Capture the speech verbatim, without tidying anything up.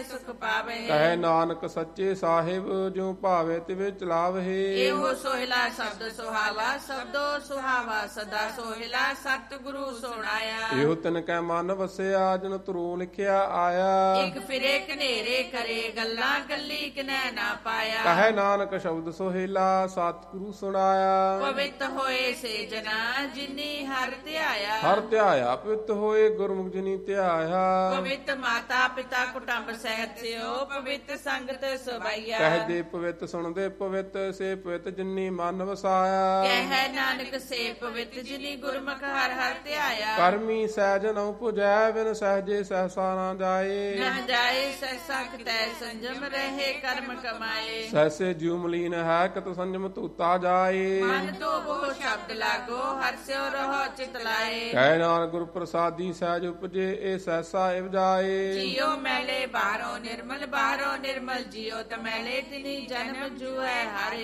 ਸੁਖ ਪਾਵੇ। ਕਹੈ ਨਾਨਕ ਸੱਚੇ ਸਾਹਿਬ ਜਿਉ ਭਾਵੇ ਤਿਵੇਂ ਚਲਾਵਹਿ। ਇਹੋ ਸੋਹਿਲਾ ਸ਼ਬਦ ਸੁਹਾਵਾ ਸ਼ਬਦੋ ਸੁਹਾਵਾ ਸਦਾ ਸੋਹਿਲਾ ਸਤਿਗੁਰੂ ਸੁਣਾਇਆ। ਇਹੋ ਤਿਨ ਕੈ ਮਨ ਵਸਿਆ ਜਨ ਧਰੂ ਲਿਖਿਆ ਆਇਆ। ਇੱਕ ਫਿਰੇ ਕਨੇਰੇ ਕਰੇ ਗੱਲਾਂ ਕੱਲੀ ਕਿਨੈ ਨਾ ਪਾਇਆ। ਕਹੈ ਨਾਨਕ ਸ਼ਬਦ ਸੋਹਿਲਾ ਸਤਿਗੁਰੂ ਸੁਣਾਇਆ। ਪਵਿੱਤ ਹੋਏ ਸੇ ਜਨਾ ਜਿਨੀ ਹਰਿ ਧਿਆਇਆ। ਹਰਿ ਧਿਆਇਆ ਪਵਿੱਤ ਹੋਏ ਗੁਰਮੁਖ ਜਿਨੀ ਧਿਆਇਆ। ਪਵਿੱਤ ਮਾਤਾ ਪਿਤਾ ਕੁਟੰਬ ਸਹਿਤ ਸਿਓ ਪਵਿੱਤ ਸੰਗਤ ਸੁਭਾਈਆ। ਕਹਦੇ ਪਵਿੱਤ ਸੁਣਦੇ ਪਵਿੱਤ ਸੇ ਪਵਿੱਤ ਜਿਨੀ ਮਨ ਵਸਾਇਆ। ਕਹਿ ਨਾਨਕ ਸੇ ਪਵਿੱਤ ਜਿਨੀ ਗੁਰਮੁਖ ਹਰਿ ਹਰਿ ਧਿਆਇਆ। ਕਰਮੀ ਸਹਿਜ ਨਉ ਪੁਜੈ ਬਿਨ ਸਹਜੇ ਸਹਸਾ ਨਾ ਜਾਏ। ਨਾ ਜਾਏ ਸਹਿਸਾ ਕਿਤੈ ਸੰਜਮ ਰਹੇ ਕਰਮ ਕਮਾਏ। ਸਹਿਸੇ ਜਿਉ ਮਲੀਨ ਹੈ ਕਤ ਸੰਜਮ ਧੂਤਾ ਜਾਏ। ਮਨ ਤੋਂ ਬਹੁ ਸ਼ਬਦ ਲਾਗੋ ਹਰਿ ਸਿਉ ਰਹੋ ਚਿਤ ਲਾਏ। ਕਹਿ ਨਾਨਕ ਗੁਰ ਪ੍ਰਸਾਦੀ ਸਹਿਜ ਉਪਜੇ ਇਹ ਸਹਿਸਾ ਇਵ ਜਾਏ। ਜੀਉ ਮੈਲੇ ਬਾਹਰੋਂ ਨਿਰਮਲ ਬਾਹਰੋਂ ਨਿਰਮਲ ਜੀਉ ਤਮੈਲੇ ਤਿਨੀ ਜਨਮ ਜੂਐ ਹਰਿ।